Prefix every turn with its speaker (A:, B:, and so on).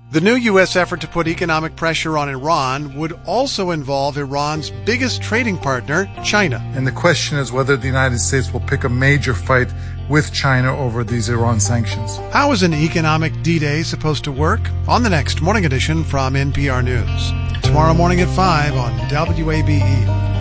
A: The new U.S. effort to put economic pressure on Iran would also involve Iran's biggest trading partner, China.
B: And the question is whether the United States will pick a major fight with China over these Iran sanctions.
A: How is an economic D-Day supposed to work? On the next Morning Edition from NPR News. Tomorrow morning at 5 on WABE.